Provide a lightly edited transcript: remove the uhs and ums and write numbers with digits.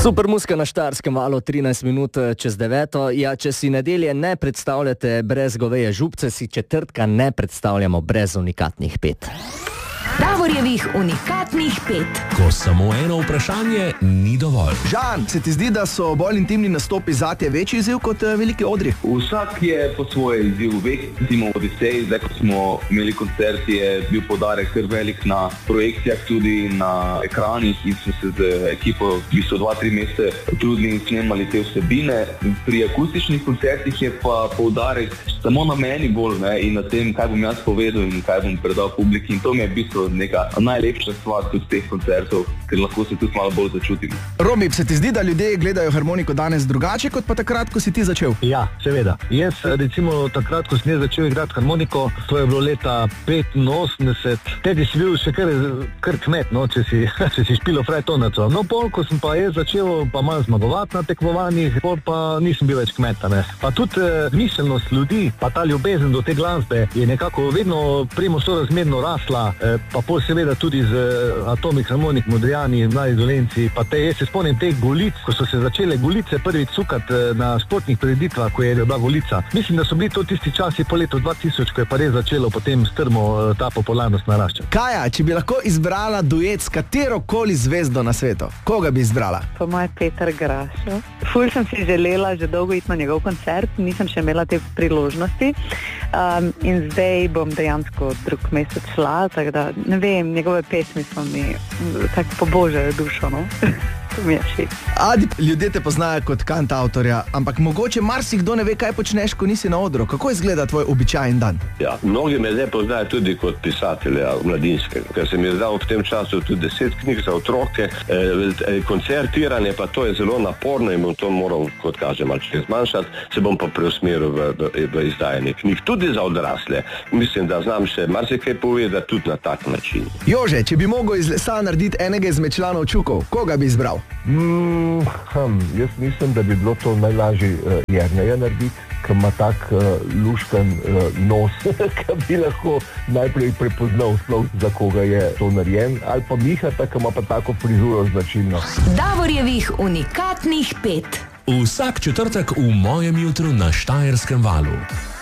Super muzika na Štajerskem valu, 13 minut čez 9. Ja, če si nedelje ne predstavljate brez goveje župce, si četrtka ne predstavljamo brez unikatnih pet. Davorjevih unikatnih pet. Ko samo eno vprašanje ni dovolj. Žan, se ti zdi, da so bolj intimni nastopi zate večji izziv kot veliki odri? Vsak je po svoje izziv. Recimo Odisej, zdaj ko smo imeli koncert, je bil poudarek kar velik na projekcijah, tudi na ekranih in smo se z ekipo v bistvu 2-3 mesece trudili in snemali te vsebine. Pri akustičnih koncertih je pa poudarek samo na meni bolj, ne, in na tem, kaj bom jaz povedal in kaj bom predal publiki, in to mi je v bistvu neka najlepša stvar tudi teh koncertov, ker lahko se tudi malo bolj začutim. Robi, se ti zdi, da ljudje gledajo harmoniko danes drugače kot pa takrat, ko si ti začel? Ja, seveda. Jaz recimo takrat, ko sem jaz začel igrati harmoniko, to je bilo leta 85, tedi si bil še kar kmet, no, če si špilo frajtonaco. No, pol, ko sem pa jaz začel pa malo zmagovati na tekmovanjih, pol pa nisem bil več kmeta, ne. Pa tudi miselnost ljudi, pa ta ljubezen do te glasbe je nekako vedno primo sorazmerno rasla, pa pol seveda tudi z Atomic Harmonic, Modrijani, Mladi Dolenci, pa jaz se spomnim teh golic, ko so se začele golice prvič sukati na športnih prireditvah, ko je bila golica. Mislim, da so bili to tisti časi po letu 2000, ko je pa res začelo potem strmo ta popularnost naraščati. Kaja, če bi lahko izbrala duet s katerokoli zvezdo na svetu, koga bi izbrala? Po moje Peter Grašo. Ful sem si želela že dolgo iti na njegov koncert, nisem še imela te priložnosti. In zdaj bom dejansko drug mesec šla, tako da ne vem, njegove pesmi so mi tako pobožajo dušo, no. To mi je všeč. Adi, ljudje te poznajo kot kantavtorja, ampak mogoče marsikdo ne ve, kaj počneš, ko nisi na odru. Kako izgleda tvoj običajen dan? Ja, mnogi me zdaj poznajo tudi kot pisatelja mladinskega, ker sem izdal v tem času tudi 10 knjig za otroke. Koncertiranje pa to je zelo naporno in bom to moral, kot kažem, malo zmanjšati, se bom pa preusmeril v izdajanje knjig, tudi za odrasle. Mislim, da znam še marsikaj povedati tudi na tak način. Jože, če bi mogel iz lesa narediti enega izmed članov Čukov, koga bi izbral? Jaz mislim, da bi bilo to najlažje Jerneja narediti, ki ima tak lušten nos, ki bi lahko najprej prepoznal sploh, za koga je to narejen, ali pa Mihata, ki ima pa tako frizuro značilno. Davorjevih unikatnih pet. Vsak četrtek v mojem jutru na Štajerskem valu.